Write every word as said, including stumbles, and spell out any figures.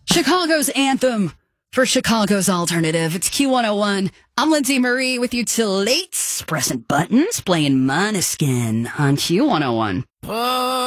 Chicago's anthem for Chicago's alternative. It's Q one oh one. I'm Lindsay Marie with you till late. Pressing buttons, playing Måneskin on Q one oh one.